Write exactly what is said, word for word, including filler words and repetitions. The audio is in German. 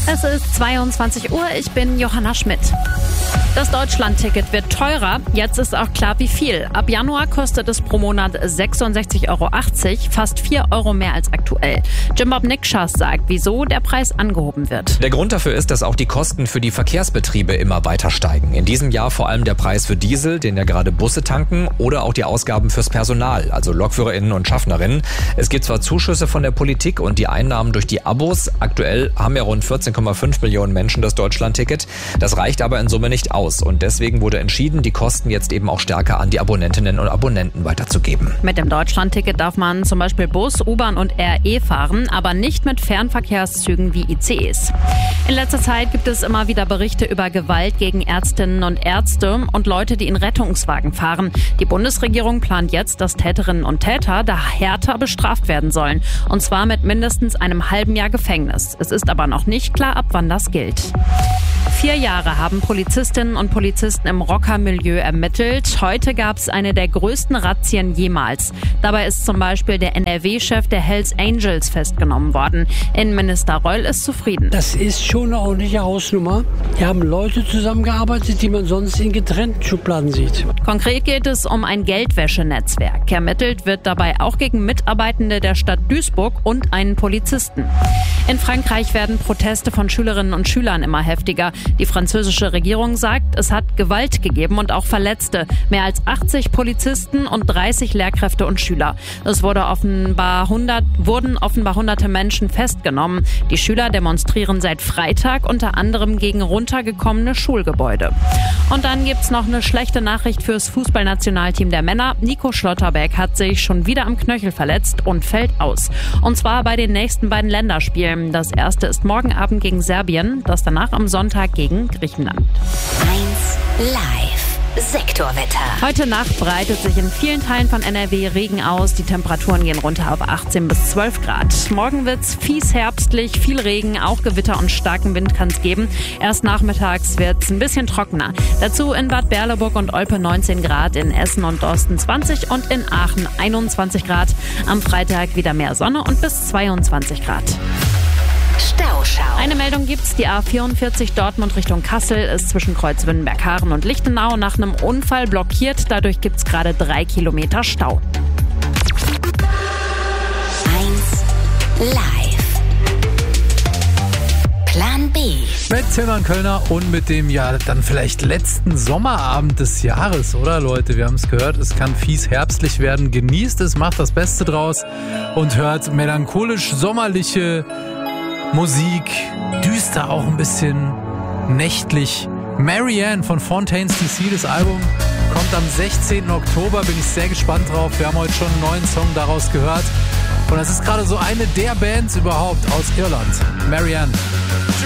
Es ist zweiundzwanzig Uhr, ich bin Johanna Schmidt. Das Deutschland-Ticket wird teurer, jetzt ist auch klar wie viel. Ab Januar kostet es pro Monat sechsundsechzig Euro achtzig, fast vier Euro mehr als aktuell. Jim Bob Nikschas sagt, wieso der Preis angehoben wird. Der Grund dafür ist, dass auch die Kosten für die Verkehrsbetriebe immer weiter steigen. In diesem Jahr vor allem der Preis für Diesel, den ja gerade Busse tanken, oder auch die Ausgaben fürs Personal, also LokführerInnen und Schaffnerinnen. Es gibt zwar Zuschüsse von der Politik und die Einnahmen durch die Abos. Aktuell haben ja rund vierzehn Komma fünf Millionen Menschen das Deutschland-Ticket. Das reicht aber in Summe nicht aus. Und deswegen wurde entschieden, die Kosten jetzt eben auch stärker an die Abonnentinnen und Abonnenten weiterzugeben. Mit dem Deutschland-Ticket darf man zum Beispiel Bus, U-Bahn und R E fahren, aber nicht mit Fernverkehrszügen wie I C Es. In letzter Zeit gibt es immer wieder Berichte über Gewalt gegen Ärztinnen und Ärzte und Leute, die in Rettungswagen fahren. Die Bundesregierung plant jetzt, dass Täterinnen und Täter da härter bestraft werden sollen. Und zwar mit mindestens einem halben Jahr Gefängnis. Es ist aber noch nicht klar, ab wann das gilt. Vier Jahre haben Polizistinnen und Polizisten im Rockermilieu ermittelt. Heute gab es eine der größten Razzien jemals. Dabei ist zum Beispiel der N R W-Chef der Hells Angels festgenommen worden. Innenminister Reul ist zufrieden. Das ist schon eine ordentliche Hausnummer. Hier haben Leute zusammengearbeitet, die man sonst in getrennten Schubladen sieht. Konkret geht es um ein Geldwäschenetzwerk. Ermittelt wird dabei auch gegen Mitarbeitende der Stadt Duisburg und einen Polizisten. In Frankreich werden Proteste von Schülerinnen und Schülern immer heftiger. Die französische Regierung sagt, es hat Gewalt gegeben und auch Verletzte. Mehr als achtzig Polizisten und dreißig Lehrkräfte und Schüler. Es wurde offenbar hundert, wurden offenbar hunderte Menschen festgenommen. Die Schüler demonstrieren seit Freitag unter anderem gegen runtergekommene Schulgebäude. Und dann gibt's noch eine schlechte Nachricht fürs Fußballnationalteam der Männer. Nico Schlotterbeck hat sich schon wieder am Knöchel verletzt und fällt aus. Und zwar bei den nächsten beiden Länderspielen. Das erste ist morgen Abend gegen Serbien, das danach am Sonntag gegen Griechenland. eins Live Sektorwetter. Heute Nacht breitet sich in vielen Teilen von N R W Regen aus. Die Temperaturen gehen runter auf achtzehn bis zwölf Grad. Morgen wird's fies herbstlich, viel Regen, auch Gewitter und starken Wind kann es geben. Erst nachmittags wird's ein bisschen trockener. Dazu in Bad Berleburg und Olpe neunzehn Grad, in Essen und Dorsten zwanzig und in Aachen einundzwanzig Grad. Am Freitag wieder mehr Sonne und bis zweiundzwanzig Grad. Stauschau. Eine Meldung gibt's, die A vierundvierzig Dortmund Richtung Kassel ist zwischen Kreuz Wünnenberg-Haaren und Lichtenau nach einem Unfall blockiert. Dadurch gibt's gerade drei Kilometer Stau. eins Live. Plan B. Mit Tilman Kölner und mit dem ja dann vielleicht letzten Sommerabend des Jahres, oder Leute? Wir haben es gehört, es kann fies herbstlich werden. Genießt es, macht das Beste draus und hört melancholisch sommerliche Musik, düster auch ein bisschen nächtlich. Marianne von Fontaines D C, das Album kommt am sechzehnten Oktober, bin ich sehr gespannt drauf. Wir haben heute schon einen neuen Song daraus gehört und das ist gerade so eine der Bands überhaupt aus Irland. Marianne.